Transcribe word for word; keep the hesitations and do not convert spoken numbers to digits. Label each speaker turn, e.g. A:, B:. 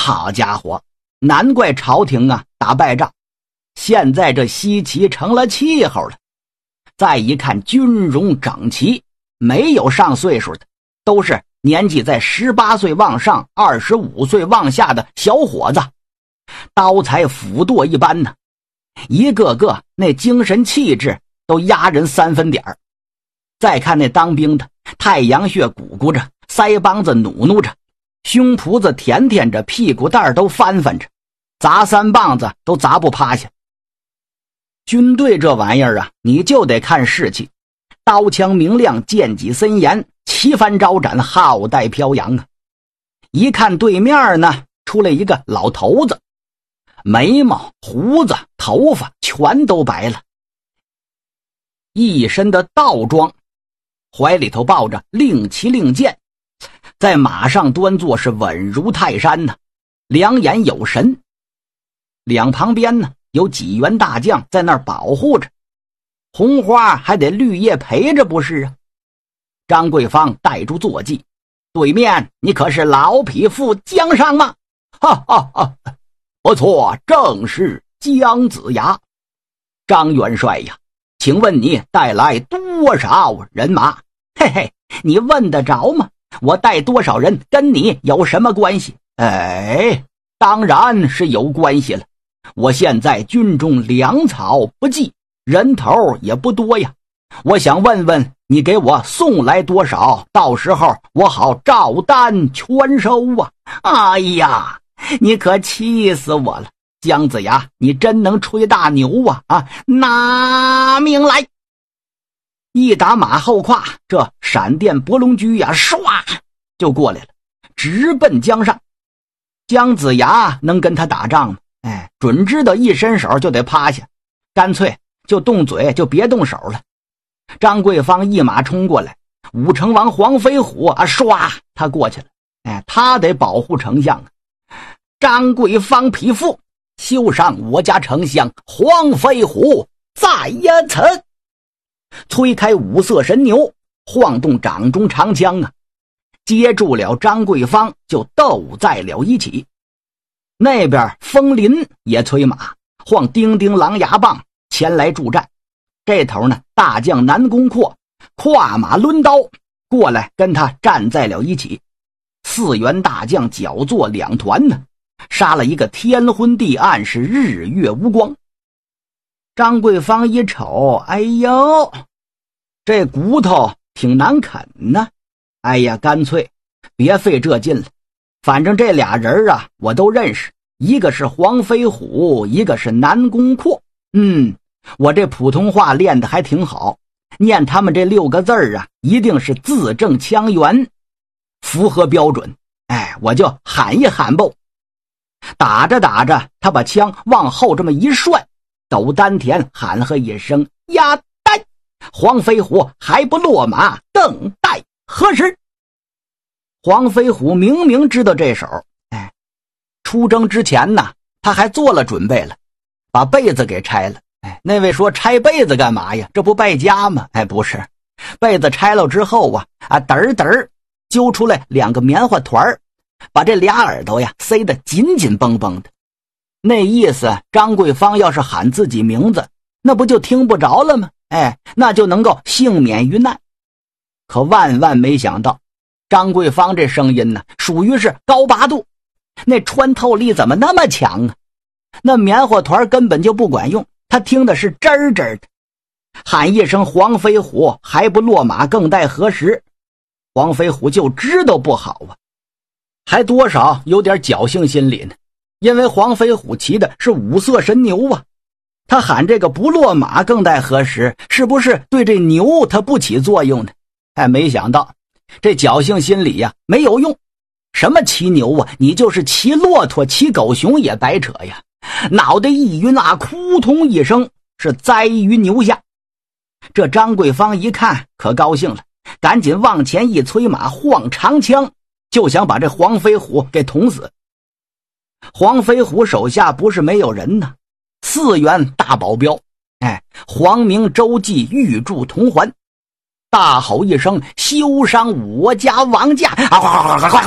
A: 好家伙，难怪朝廷啊打败仗，现在这西岐成了气候了。再一看军容整齐，没有上岁数的，都是年纪在十八岁往上二十五岁往下的小伙子，刀裁斧剁一般呢，一个个那精神气质都压人三分点儿。再看那当兵的，太阳穴鼓鼓着，腮帮子努努着，胸脯子舔舔着，屁股蛋都翻翻着，砸三棒子都砸不趴下。军队这玩意儿啊，你就得看士气，刀枪明亮，剑戟森严，旗帆招展，浩带飘扬啊。一看对面呢，出来一个老头子，眉毛胡子头发全都白了，一身的道装，怀里头抱着令旗令箭，在马上端坐，是稳如泰山呢，两眼有神。两旁边呢有几员大将在那儿保护着，红花还得绿叶陪着不是啊。张桂芳带住坐骑，对面你可是老匹夫江上吗？哈哈哈，不错，正是姜子牙。张元帅呀，请问你带来多少人马？嘿嘿，你问得着吗？我带多少人跟你有什么关系？哎，当然是有关系了。我现在军中粮草不济，人头也不多呀，我想问问你给我送来多少，到时候我好照单全收啊。哎呀，你可气死我了，姜子牙，你真能吹大牛啊！啊，拿命来！一打马后胯，这闪电拨龙驹呀，唰就过来了，直奔江上。姜子牙能跟他打仗吗？哎，准知道一伸手就得趴下，干脆就动嘴，就别动手了。张桂芳一马冲过来，武成王黄飞虎啊，唰他过去了。哎，他得保护丞相啊。张桂芳匹夫，休伤我家丞相黄飞虎在呀此。催开五色神牛，晃动掌中长枪啊，接住了张桂芳就斗在了一起。那边风林也催马，晃叮叮狼牙棒前来助战。这头呢，大将南宫阔跨马抡刀过来跟他站在了一起。四员大将搅作两团呢，杀了一个天昏地暗，是日月无光。张桂芳一瞅，哎呦，这骨头挺难啃呢。哎呀，干脆别费这劲了，反正这俩人啊我都认识，一个是黄飞虎，一个是南宫阔。嗯，我这普通话练得还挺好，念他们这六个字儿啊，一定是字正腔圆，符合标准。哎，我就喊一喊吧。打着打着，他把枪往后这么一涮，抖丹田喊喝一声呀呆，黄飞虎还不落马，等待何时？黄飞虎明明知道这手，哎，出征之前呢，他还做了准备了，把被子给拆了。哎，那位说拆被子干嘛呀？这不败家吗？哎，不是，被子拆了之后啊，啊嘚儿嘚儿揪出来两个棉花团，把这俩耳朵呀塞得紧紧绷绷的。那意思，张桂芳要是喊自己名字，那不就听不着了吗？哎，那就能够幸免于难。可万万没想到，张桂芳这声音呢，属于是高八度，那穿透力怎么那么强啊？那棉花团根本就不管用，他听的是吱儿吱儿的。喊一声黄飞虎还不落马，更待何时？黄飞虎就知道不好啊，还多少有点侥幸心理呢，因为黄飞虎骑的是五色神牛啊。他喊这个不落马更待何时，是不是对这牛他不起作用呢？哎，没想到这侥幸心理呀、啊、没有用。什么骑牛啊，你就是骑骆驼骑狗熊也白扯呀。脑袋一晕啊，扑通一声是栽于牛下。这张桂芳一看可高兴了，赶紧往前一催马，晃长枪，就想把这黄飞虎给捅死。黄飞虎手下不是没有人呢，四员大保镖，哎，黄明、周济、玉柱、同环，大吼一声，休伤我家王家！啊